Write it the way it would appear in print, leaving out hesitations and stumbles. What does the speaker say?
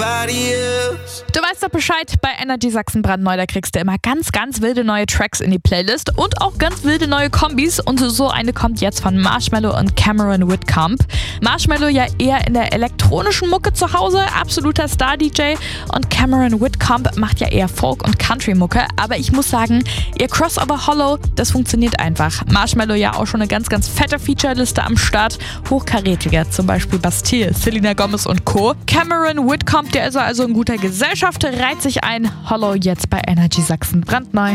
nobody else. Du weißt doch Bescheid, bei Energy Sachsen brandneu, da kriegst du immer ganz, ganz wilde neue Tracks in die Playlist und auch ganz wilde neue Kombis und so eine kommt jetzt von Marshmello und Cameron Whitcomb. Marshmello ja eher in der elektronischen Mucke zu Hause, absoluter Star-DJ und Cameron Whitcomb macht ja eher Folk- und Country-Mucke, aber ich muss sagen, ihr Crossover Hollow, das funktioniert einfach. Marshmello ja auch schon eine ganz, ganz fette Featureliste am Start, hochkarätiger, zum Beispiel Bastille, Selena Gomez und Co. Cameron Whitcomb, der ist also in guter Gesellschaft, reiht sich ein. Hollow jetzt bei Energy Sachsen brandneu.